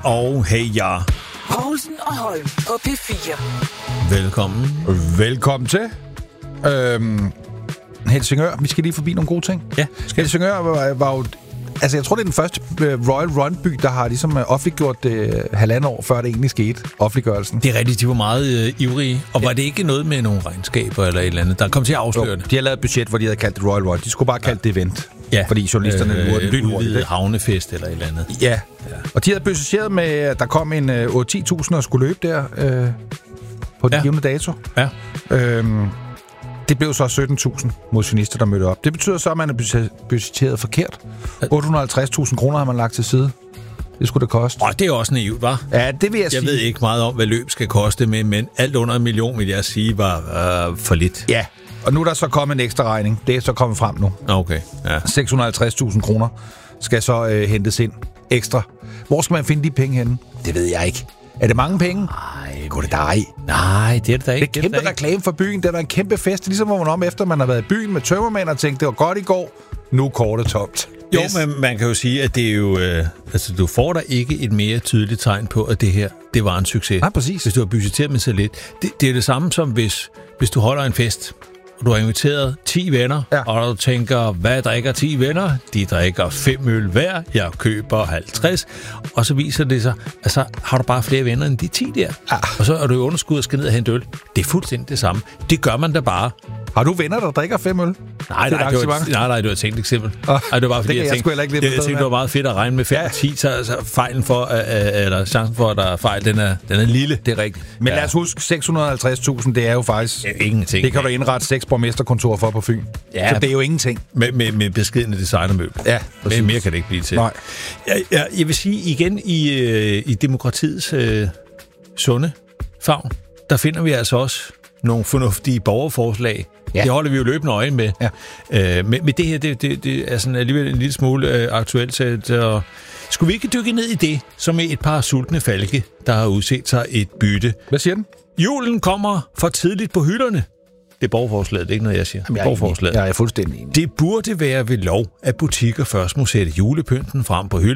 og hey ja. Poulsen og Holm på P4. Velkommen. Velkommen til. Helsingør, vi skal lige forbi nogle gode ting. Ja. Helsingør var jo... Altså, jeg tror, det er den første Royal Run-by, der har ligesom offentliggjort det halvandet år, før det egentlig skete, offentliggørelsen. Det er rigtigt, de var meget ivrige. Og var det ikke noget med nogle regnskaber eller et eller andet, der kom til at afsløre det? De har lavet et budget, hvor de havde kaldt det Royal Run. De skulle bare kalde det event. Ja. Fordi journalisterne udvidede havnefest eller et eller andet. Ja. Og de havde budgetteret med, at der kom en 8-10.000 og skulle løbe der på den givende dato. Ja. Det blev så 17.000 motionister, der mødte op. Det betyder så, at man er budgetteret forkert. 850.000 kroner har man lagt til side. Det skulle det koste. Det er også naivt, hva'? Ja, det vil jeg sige. Jeg ved ikke meget om, hvad løb skal koste, men alt under 1 million, vil jeg sige, var for lidt. Ja, og nu er der så kommet en ekstra regning. Det er så kommet frem nu. Okay, ja. 650.000 kroner skal så hentes ind ekstra. Hvor skal man finde de penge henne? Det ved jeg ikke. Er det mange penge? Nej, det er det da ikke. Det er kæmpe reklame for byen. Det er en kæmpe fest. Det er ligesom, hvor man om efter man har været i byen med tømmermænd og tænkt, det var godt i går. Nu er kortet tomt. Jo, men man kan jo sige, at det er jo... du får da ikke et mere tydeligt tegn på, at det her, det var en succes. Nej, præcis. Hvis du har budgetteret med så lidt. Det er det samme som, hvis du holder en fest, og du har inviteret 10 venner, og du tænker, hvad drikker 10 venner? De drikker 5 øl hver, jeg køber 50, og så viser det sig, at så har du bare flere venner end de 10 der. Ja. Og så er du i underskud og skal ned og hente øl. Det er fuldstændig det samme. Det gør man da bare. Har du venner, der drikker 5 øl? Nej, det var et tænkt eksempel. Det var fordi, jeg tænkte, det var meget fedt at regne med 5 og 10, så fejlen for, eller chancen for, at der er fejl, den er lille. Det er rigtigt. Men lad os huske, 650.000, det er jo faktisk... ingenting. Det kan du indrette 6 borgmesterkontorer for på Fyn. Ja. Så det er jo ingenting. Med beskedne designermøbler. Ja, men mere kan det ikke blive til. Nej. Jeg vil sige igen, i demokratiets sunde favn, der finder vi altså også nogle fornuftige borgerforslag. Ja. Det holder vi jo løbende øje med. Ja. Men det her, det er sådan alligevel en lille smule aktuelt. Så skulle vi ikke dykke ned i det, som er et par sultne falke, der har udset sig et bytte? Hvad siger den? Julen kommer for tidligt på hylderne. Det er borgerforslaget, det er ikke noget, jeg siger. Jeg er fuldstændig enig. Det burde være ved lov, at butikker først må sætte julepynten frem på hylderne.